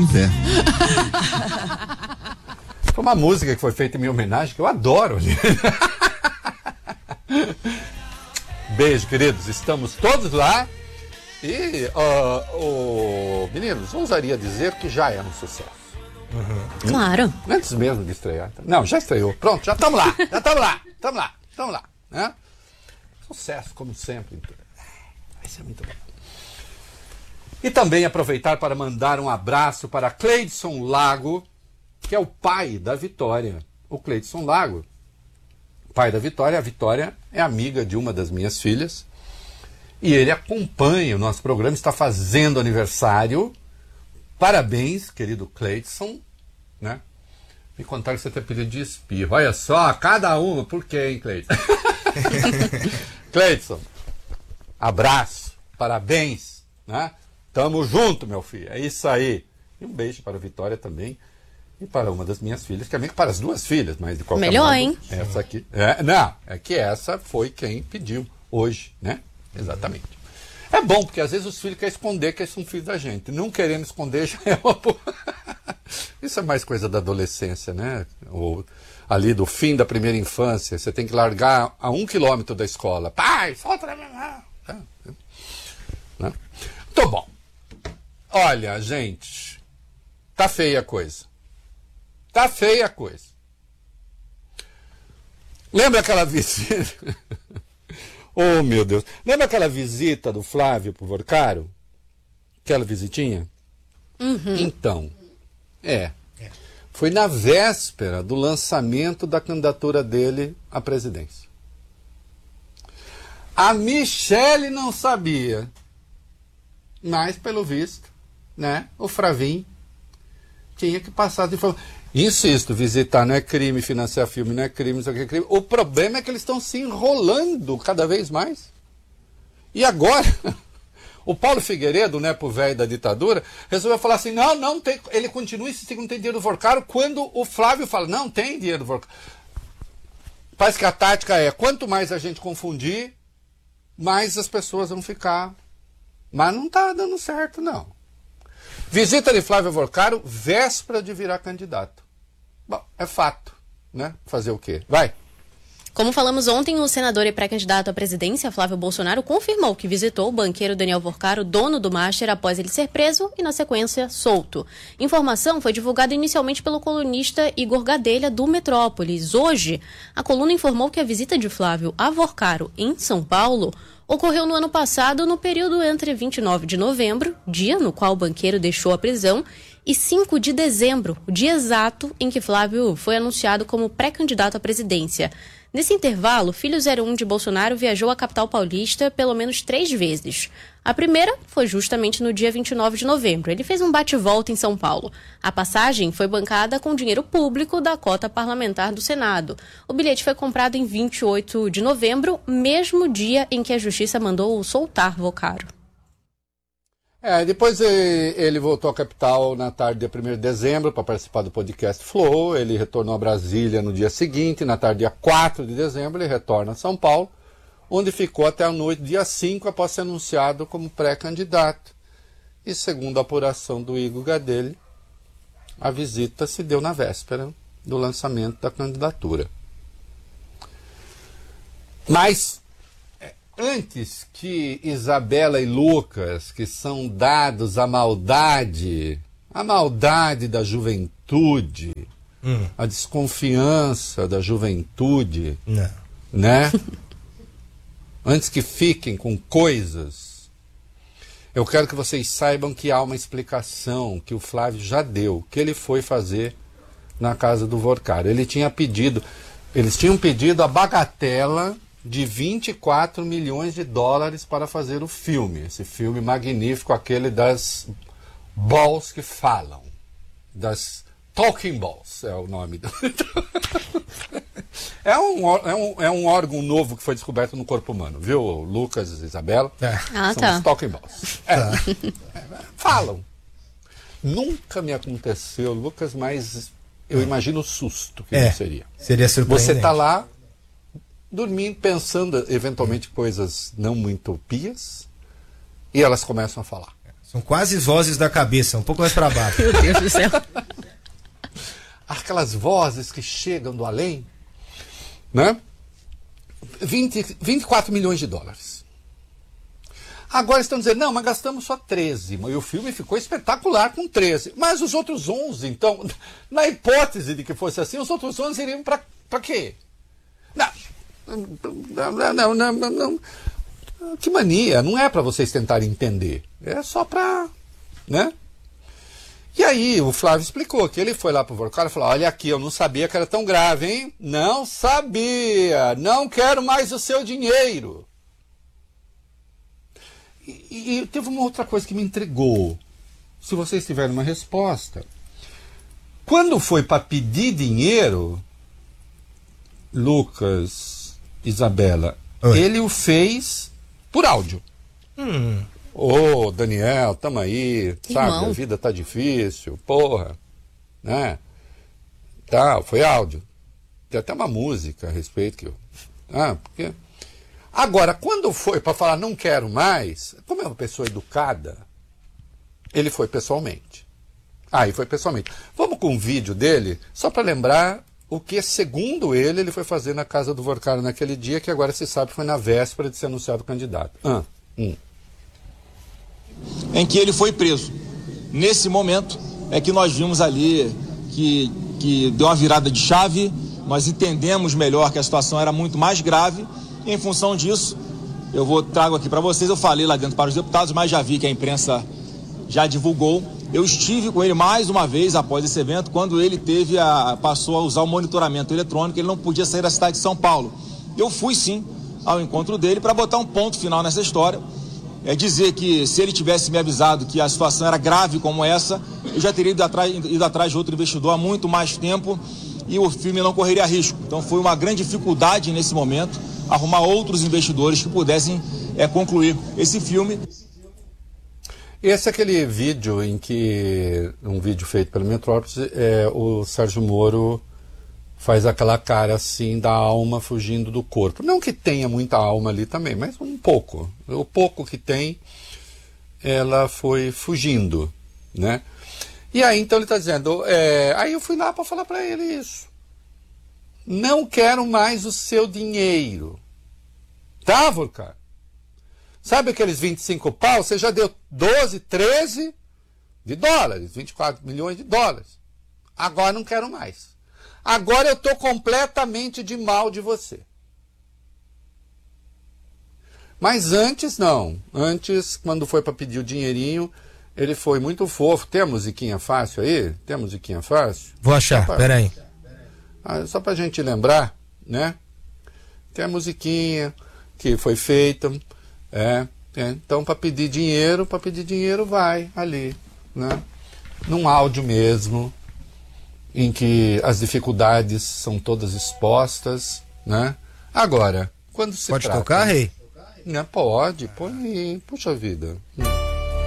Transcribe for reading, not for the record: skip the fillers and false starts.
tiver. Foi uma música que foi feita em minha homenagem, que eu adoro. Beijo, queridos. Estamos todos lá. E, meninos, ousaria dizer que já é um sucesso. Claro. Antes mesmo de estrear. Não, já estreou. Pronto, já estamos lá. Estamos lá. Né? Sucesso, como sempre. Vai ser muito bom. E também aproveitar para mandar um abraço para Cleidson Lago, que é o pai da Vitória. O Cleidson Lago, pai da Vitória. A Vitória é amiga de uma das minhas filhas. E ele acompanha o nosso programa, está fazendo aniversário. Parabéns, querido Cleidson. Né? Me contaram que você tem pedido de espirro. Olha só, cada uma. Por quê, hein, Cleidson? Cleidson, abraço, parabéns. Né? Tamo junto, meu filho. É isso aí. E um beijo para a Vitória também. E para uma das minhas filhas, que é amigo para as duas filhas, mas de qualquer melhor, modo, hein? Essa aqui. É que essa foi quem pediu hoje, né? Exatamente. É bom, porque às vezes os filhos querem esconder que eles são filhos da gente. Não querendo esconder já é uma... Isso é mais coisa da adolescência, né? Ou ali do fim da primeira infância. Você tem que largar a 1 quilômetro da escola. Pai, solta na minha mão. Né? Muito bom. Olha, gente, tá feia a coisa. Tá feia a coisa. Lembra aquela visita... Oh, meu Deus. Lembra aquela visita do Flávio pro Vorcaro? Aquela visitinha? Uhum. Então, foi na véspera do lançamento da candidatura dele à presidência. A Michele não sabia, mas, pelo visto, né, o Flavinho tinha que passar as informações. Insisto, visitar não é crime, financiar filme não é crime, isso aqui é crime. O problema é que eles estão se enrolando cada vez mais. E agora, o Paulo Figueiredo, né, pro velho da ditadura, resolveu falar assim, não tem, ele continua insistindo que não tem dinheiro do Vorcaro, quando o Flávio fala, não tem dinheiro do Vorcaro. Parece que a tática é, quanto mais a gente confundir, mais as pessoas vão ficar. Mas não está dando certo, não. Visita de Flávio Vorcaro, véspera de virar candidato. Bom, é fato, né? Fazer o quê? Vai. Como falamos ontem, o senador e pré-candidato à presidência, Flávio Bolsonaro, confirmou que visitou o banqueiro Daniel Vorcaro, dono do Master, após ele ser preso e, na sequência, solto. Informação foi divulgada inicialmente pelo colunista Igor Gadelha, do Metrópolis. Hoje, a coluna informou que a visita de Flávio a Vorcaro, em São Paulo, ocorreu no ano passado, no período entre 29 de novembro, dia no qual o banqueiro deixou a prisão, e 5 de dezembro, o dia exato em que Flávio foi anunciado como pré-candidato à presidência. Nesse intervalo, o filho 01 de Bolsonaro viajou à capital paulista pelo menos 3 vezes. A primeira foi justamente no dia 29 de novembro. Ele fez um bate-volta em São Paulo. A passagem foi bancada com dinheiro público da cota parlamentar do Senado. O bilhete foi comprado em 28 de novembro, mesmo dia em que a Justiça mandou soltar Vorcaro. Depois ele voltou à capital na tarde de 1º de dezembro para participar do podcast Flow. Ele retornou a Brasília no dia seguinte, na tarde dia 4 de dezembro, ele retorna a São Paulo, onde ficou até a noite, dia 5, após ser anunciado como pré-candidato. E segundo a apuração do Igor Gadelha, a visita se deu na véspera do lançamento da candidatura. Mas, antes que Isabela e Lucas, que são dados à maldade da juventude, a desconfiança da juventude, né? Antes que fiquem com coisas, eu quero que vocês saibam que há uma explicação que o Flávio já deu, que ele foi fazer na casa do Vorcaro. Eles tinham pedido a bagatela de 24 milhões de dólares para fazer o filme. Esse filme magnífico, aquele das balls que falam. Das talking balls, é o nome. É um órgão novo que foi descoberto no corpo humano, viu, Lucas e Isabela? São os talking balls. Falam. Nunca me aconteceu, Lucas, mas eu imagino o susto que não seria. Seria surpreendente. Você está lá, dormindo, pensando eventualmente coisas não muito pias, e elas começam a falar. São quase vozes da cabeça, um pouco mais para baixo. Meu Deus do céu. Aquelas vozes que chegam do além, né? 24 milhões de dólares. Agora estão dizendo, não, mas gastamos só 13. E o filme ficou espetacular com 13. Mas os outros 11, então, na hipótese de que fosse assim, os outros 11 iriam para quê? Não. Que mania, não é para vocês tentarem entender. É só para, né? E aí o Flávio explicou que ele foi lá pro Vorkar e falou, olha aqui, eu não sabia que era tão grave, hein? Não sabia, não quero mais o seu dinheiro. E teve uma outra coisa que me intrigou. Se vocês tiverem uma resposta. Quando foi para pedir dinheiro, Lucas, Isabela, Oi. ele o fez por áudio. Ô, Daniel, tamo aí, sabe? Irmão. A vida tá difícil, porra, né? Tá, foi áudio. Tem até uma música a respeito que eu... porque... Agora, quando foi para falar não quero mais, como é uma pessoa educada, ele foi pessoalmente. Aí foi pessoalmente. Vamos com um vídeo dele, só para lembrar o que, segundo ele foi fazer na casa do Vorkar naquele dia, que agora se sabe foi na véspera de ser anunciado o candidato. Em que ele foi preso. Nesse momento é que nós vimos ali que deu uma virada de chave, nós entendemos melhor que a situação era muito mais grave, e em função disso, trago aqui para vocês, eu falei lá dentro para os deputados, mas já vi que a imprensa já divulgou. Eu estive com ele mais uma vez após esse evento, quando ele passou a usar o monitoramento eletrônico, ele não podia sair da cidade de São Paulo. Eu fui sim ao encontro dele para botar um ponto final nessa história. É dizer que se ele tivesse me avisado que a situação era grave como essa, eu já teria ido atrás de outro investidor há muito mais tempo e o filme não correria risco. Então foi uma grande dificuldade nesse momento arrumar outros investidores que pudessem concluir esse filme. Esse é aquele vídeo em que, um vídeo feito pelo Metrópolis, o Sérgio Moro faz aquela cara assim da alma fugindo do corpo. Não que tenha muita alma ali também, mas um pouco. O pouco que tem, ela foi fugindo, né? E aí então ele está dizendo, aí eu fui lá para falar para ele isso. Não quero mais o seu dinheiro. Tá, Vorkar? Sabe aqueles 25 pau? Você já deu 12, 13 de dólares, 24 milhões de dólares. Agora não quero mais. Agora eu estou completamente de mal de você. Mas antes não. Antes, quando foi para pedir o dinheirinho, ele foi muito fofo. Tem a musiquinha fácil aí? Tem a musiquinha fácil? Vou achar, peraí. Só para a gente lembrar, né? Tem a musiquinha que foi feita. Então, para pedir dinheiro vai ali, né? Num áudio mesmo, em que as dificuldades são todas expostas, né? Agora, quando se Pode trata... tocar, Rei? Pode, põe aí, puxa vida.